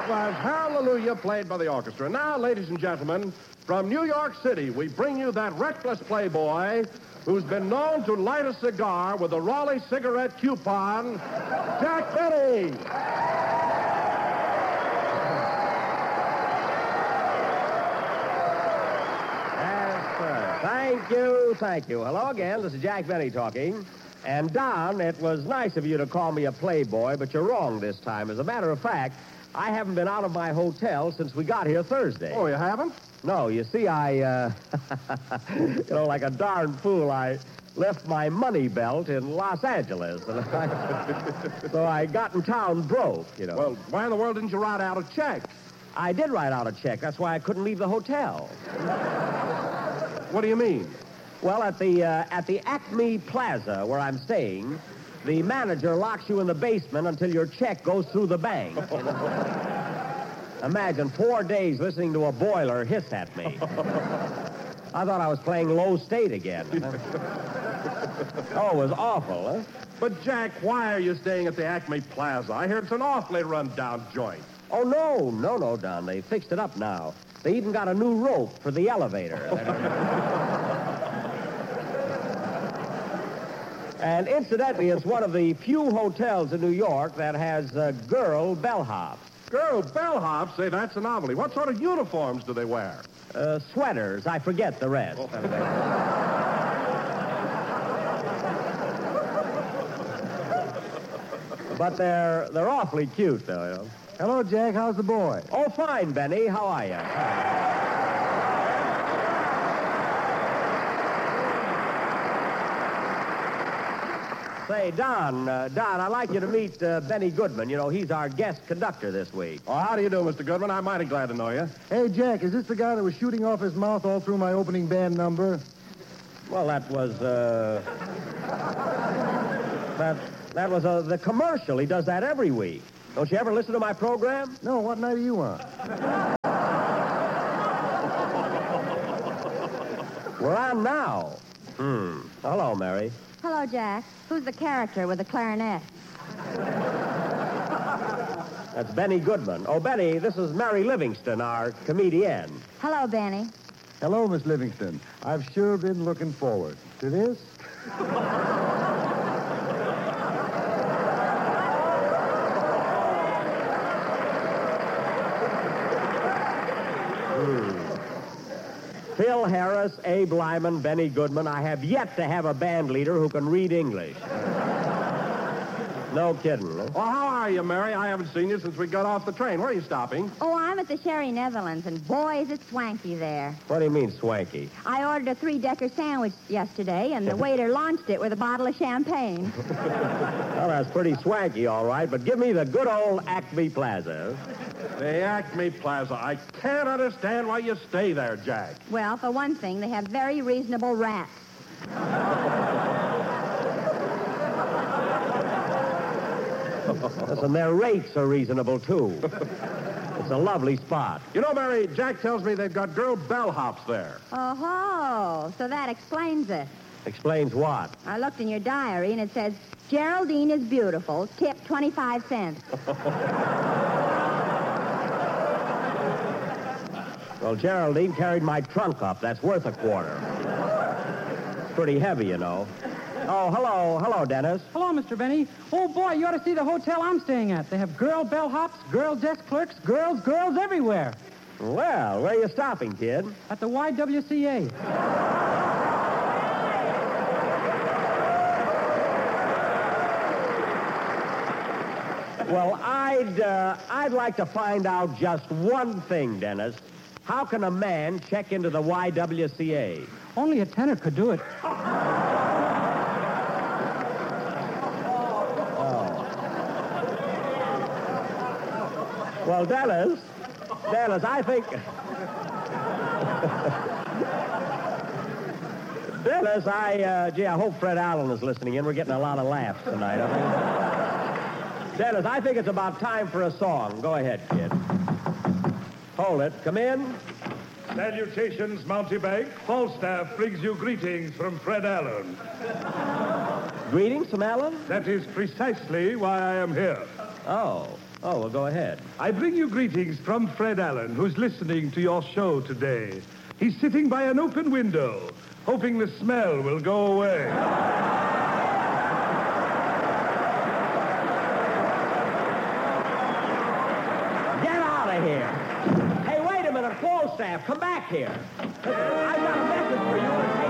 That was Hallelujah, played by the orchestra. Now, ladies and gentlemen, from New York City, we bring you that reckless playboy who's been known to light a cigar with a Raleigh cigarette coupon, Jack Benny. Yes, sir. Thank you. Hello again. This is Jack Benny talking. And, Don, it was nice of you to call me a playboy, but you're wrong this time. As a matter of fact, I haven't been out of my hotel since we got here Thursday. Oh, you haven't? No, you see, like a darn fool, I left my money belt in Los Angeles. So I got in town broke, Well, why in the world didn't you write out a check? I did write out a check. That's why I couldn't leave the hotel. What do you mean? Well, at the Acme Plaza where I'm staying, the manager locks you in the basement until your check goes through the bank. Imagine 4 days listening to a boiler hiss at me. I thought I was playing low state again. Oh, it was awful, huh? But, Jack, why are you staying at the Acme Plaza? I hear it's an awfully run-down joint. Oh, no, Don. They fixed it up now. They even got a new rope for the elevator. And incidentally, it's one of the few hotels in New York that has girl bellhops. Girl bellhops? Say, that's a novelty. What sort of uniforms do they wear? Sweaters. I forget the rest. Oh. But they're awfully cute, though, Hello, Jack. How's the boy? Oh, fine, Benny. How are you? Say, Don, I'd like you to meet Benny Goodman. He's our guest conductor this week. Oh, how do you do, Mr. Goodman? I'm mighty glad to know you. Hey, Jack, is this the guy that was shooting off his mouth all through my opening band number? Well, that was the commercial. He does that every week. Don't you ever listen to my program? No, what night are you on? We're on now. Hello, Mary. Hello, Jack. Who's the character with the clarinet? That's Benny Goodman. Oh, Benny, this is Mary Livingston, our comedian. Hello, Benny. Hello, Miss Livingston. I've sure been looking forward to this. Phil Harris, Abe Lyman, Benny Goodman. I have yet to have a band leader who can read English. No kidding. Huh? Well, how are you, Mary? I haven't seen you since we got off the train. Where are you stopping? Oh, I'm at the Sherry Netherlands, and boy, is it swanky there. What do you mean, swanky? I ordered a 3-decker sandwich yesterday, and the waiter launched it with a bottle of champagne. Well, that's pretty swanky, all right, but give me the good old Acme Plaza. The Acme Plaza. I can't understand why you stay there, Jack. Well, for one thing, they have very reasonable rats. Listen, their rates are reasonable, too. It's a lovely spot. You know, Mary, Jack tells me they've got girl bellhops there. Oh, so that explains it. Explains what? I looked in your diary, and it says, Geraldine is beautiful, tip 25 cents. Well, Geraldine carried my trunk up. That's worth a quarter. It's pretty heavy, Oh, hello, Dennis. Hello, Mr. Benny. Oh, boy, you ought to see the hotel I'm staying at. They have girl bellhops, girl desk clerks, girls everywhere. Well, where are you stopping, kid? At the YWCA. Well, I'd like to find out just one thing, Dennis. How can a man check into the YWCA? Only a tenor could do it. Well, Dennis, I think... Dennis, I hope Fred Allen is listening in. We're getting a lot of laughs tonight. Dennis, I think it's about time for a song. Go ahead, kid. Hold it. Come in. Salutations, Mountebank. Falstaff brings you greetings from Fred Allen. Greetings from Allen? That is precisely why I am here. Oh. Oh, well, go ahead. I bring you greetings from Fred Allen, who's listening to your show today. He's sitting by an open window, hoping the smell will go away. Get out of here. Hey, wait a minute, Falstaff, come back here. I've got a message for you.